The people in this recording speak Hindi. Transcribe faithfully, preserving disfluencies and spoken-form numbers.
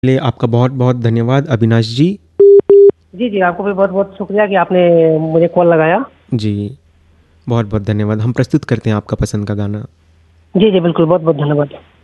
लिए आपका बहुत-बहुत धन्यवाद अविनाश जी। जी, जी, आपको भी बहुत-बहुत शुक्रिया कि आपने मुझे कॉल लगाया। जी, बहुत-बहुत धन्यवाद। हम प्रस्तुत करते हैं आपका पसंद का गाना। जी, जी, बिल्कुल, बहुत-बहुत धन्यवाद।